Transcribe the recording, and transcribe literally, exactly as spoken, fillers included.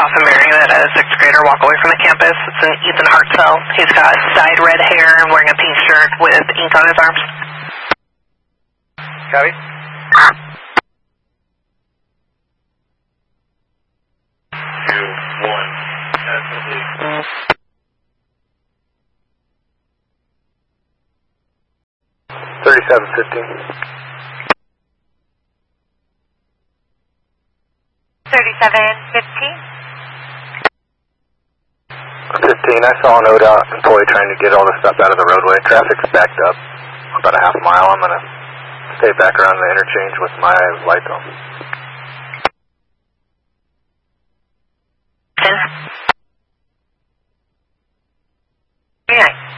off of Marietta, a sixth grader walk away from the campus. It's an Ethan Hartzell. He's got dyed red hair and wearing a pink shirt with ink on his arms. Copy. Two, one. Thirty-seven fifteen. Thirty-seven fifteen. Fifteen. I saw an O D O T employee trying to get all the stuff out of the roadway. Traffic's backed up about a half mile. I'm gonna stay back around the interchange with my lights on. Ten. Very nice.